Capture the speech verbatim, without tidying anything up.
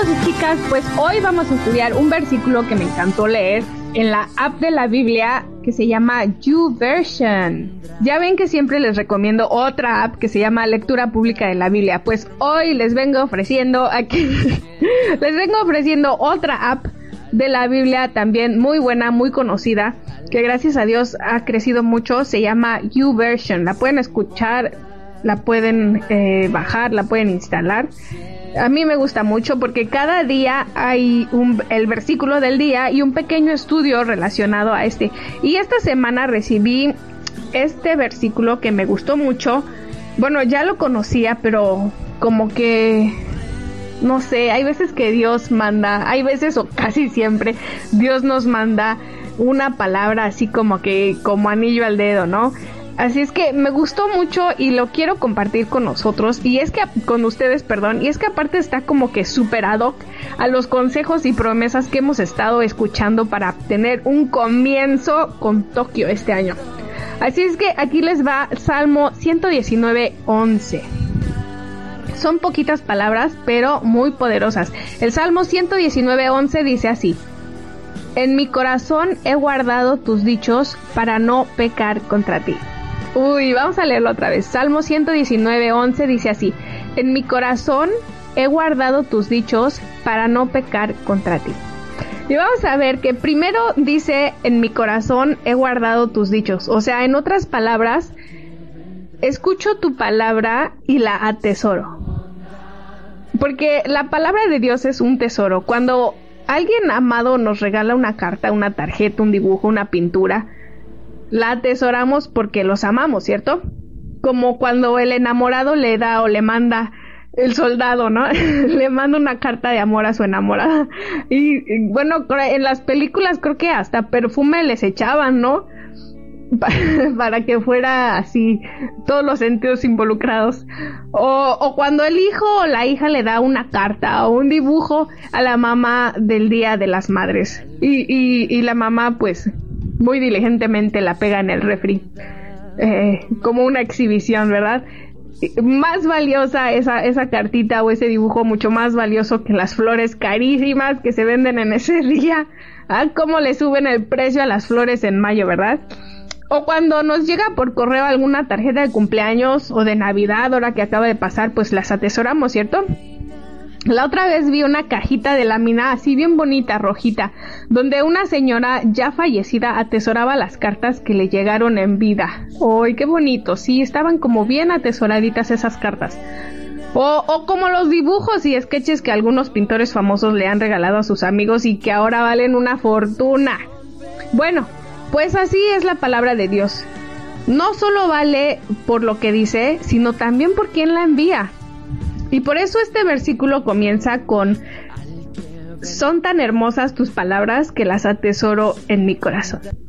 chicos y chicas, pues hoy vamos a estudiar un versículo que me encantó leer en la app de la Biblia que se llama YouVersion. Ya ven que siempre les recomiendo otra app que se llama Lectura Pública de la Biblia. Pues hoy les vengo ofreciendo aquí, les vengo ofreciendo otra app de la Biblia también muy buena, muy conocida, que gracias a Dios ha crecido mucho. Se llama YouVersion. La pueden escuchar, la pueden eh, bajar, la pueden instalar. A mí me gusta mucho porque cada día hay un, el versículo del día y un pequeño estudio relacionado a este. Y esta semana recibí este versículo que me gustó mucho. Bueno, ya lo conocía, pero como que, no sé, hay veces que Dios manda, hay veces o casi siempre Dios nos manda una palabra así como que, como anillo al dedo, ¿no? Así es que me gustó mucho y lo quiero compartir con nosotros, y es que con ustedes, perdón, y es que aparte está como que superado a los consejos y promesas que hemos estado escuchando para tener un comienzo con Tokio este año. Así es que aquí les va Salmo ciento diecinueve, once. Son poquitas palabras, pero muy poderosas. El Salmo ciento diecinueve, once dice así: En mi corazón he guardado tus dichos para no pecar contra ti. Uy, vamos a leerlo otra vez. Salmo ciento diecinueve, once dice así: En mi corazón he guardado tus dichos para no pecar contra ti. Y vamos a ver que primero dice, en mi corazón he guardado tus dichos. O sea, en otras palabras, escucho tu palabra y la atesoro. Porque la palabra de Dios es un tesoro. Cuando alguien amado nos regala una carta, una tarjeta, un dibujo, una pintura, la atesoramos porque los amamos, ¿cierto? Como cuando el enamorado le da o le manda, el soldado, ¿no? Le manda una carta de amor a su enamorada. Y, y bueno, en las películas creo que hasta perfume les echaban, ¿no? Para que fuera así, todos los sentidos involucrados. O, o cuando el hijo o la hija le da una carta o un dibujo a la mamá del Día de las Madres. Y, y, y la mamá, pues, muy diligentemente la pega en el refri, eh, como una exhibición, ¿verdad? Más valiosa esa, esa cartita o ese dibujo, mucho más valioso que las flores carísimas que se venden en ese día. Ah, cómo le suben el precio a las flores en mayo, ¿verdad? O cuando nos llega por correo alguna tarjeta de cumpleaños o de Navidad, ahora que acaba de pasar, pues las atesoramos, ¿cierto? La otra vez vi una cajita de lámina así bien bonita, rojita, donde una señora ya fallecida atesoraba las cartas que le llegaron en vida. ¡Ay, qué bonito! Sí, estaban como bien atesoraditas esas cartas. O, o como los dibujos y sketches que algunos pintores famosos le han regalado a sus amigos y que ahora valen una fortuna. Bueno, pues así es la palabra de Dios. No solo vale por lo que dice, sino también por quién la envía. Y por eso este versículo comienza con: son tan hermosas tus palabras que las atesoro en mi corazón.